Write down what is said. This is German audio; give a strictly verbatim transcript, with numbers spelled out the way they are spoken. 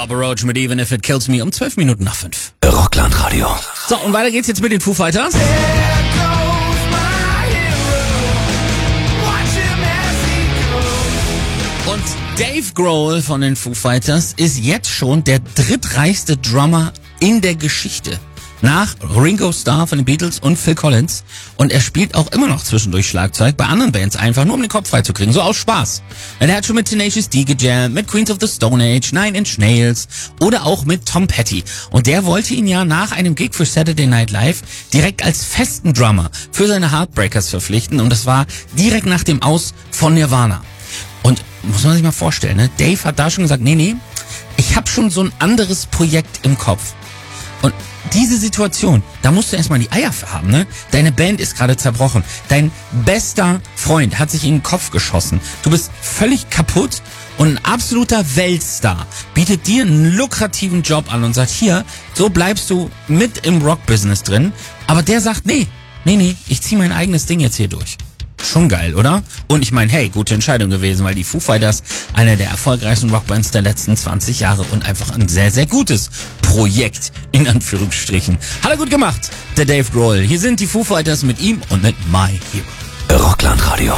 Papa Roach mit Even If It Kills Me um zwölf Minuten nach fünf. Rockland-Radio. So, und weiter geht's jetzt mit den Foo Fighters. Und Dave Grohl von den Foo Fighters ist jetzt schon der drittreichste Drummer in der Geschichte. Nach Ringo Starr von den Beatles und Phil Collins. Und er spielt auch immer noch zwischendurch Schlagzeug bei anderen Bands, einfach nur um den Kopf freizukriegen, so aus Spaß. Und er hat schon mit Tenacious D gejammt, mit Queens of the Stone Age, Nine Inch Nails oder auch mit Tom Petty. Und der wollte ihn ja nach einem Gig für Saturday Night Live direkt als festen Drummer für seine Heartbreakers verpflichten. Und das war direkt nach dem Aus von Nirvana. Und muss man sich mal vorstellen, ne? Dave hat da schon gesagt, nee, nee, ich habe schon so ein anderes Projekt im Kopf. Und diese Situation, da musst du erstmal die Eier für haben, ne? Deine Band ist gerade zerbrochen. Dein bester Freund hat sich in den Kopf geschossen. Du bist völlig kaputt und ein absoluter Weltstar bietet dir einen lukrativen Job an und sagt, hier, so bleibst du mit im Rock-Business drin. Aber der sagt, nee, nee, nee, ich zieh mein eigenes Ding jetzt hier durch. Schon geil, oder? Und ich meine, hey, gute Entscheidung gewesen, weil die Foo Fighters eine der erfolgreichsten Rockbands der letzten zwanzig Jahre und einfach ein sehr, sehr gutes Projekt, in Anführungsstrichen. Hat er gut gemacht, der Dave Grohl. Hier sind die Foo Fighters mit ihm und mit My Hero. Rockland-Radio.